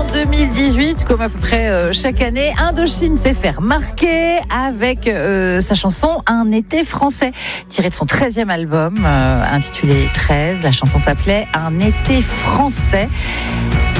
2018, comme à peu près chaque année, Indochine s'est fait remarquer avec sa chanson Un été français, tirée de son 13e album intitulé 13. La chanson s'appelait Un été français.